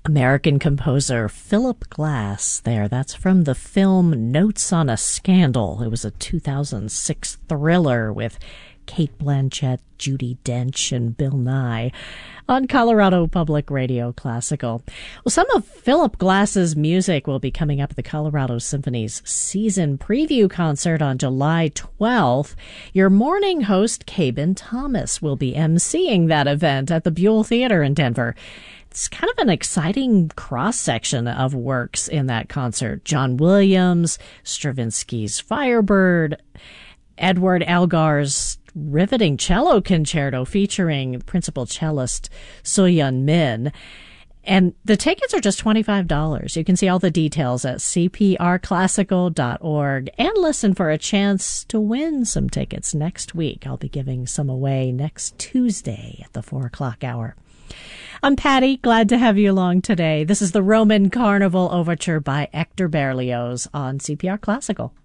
American composer Philip Glass there. That's from the film Notes on a Scandal. It was a 2006 thriller with Cate Blanchett, Judi Dench, and Bill Nye on Colorado Public Radio Classical. Well, some of Philip Glass's music will be coming up at the Colorado Symphony's season preview concert on July 12th. Your morning host, Cabin Thomas, will be emceeing that event at the Buell Theater in Denver. It's kind of an exciting cross-section of works in that concert. John Williams, Stravinsky's Firebird, Edward Elgar's riveting cello concerto featuring principal cellist So-Hyun Min. And the tickets are just $25. You can see all the details at cprclassical.org and listen for a chance to win some tickets next week. I'll be giving some away next Tuesday at the 4 o'clock hour. I'm Patty. Glad to have you along today. This is the Roman Carnival Overture by Hector Berlioz on CPR Classical.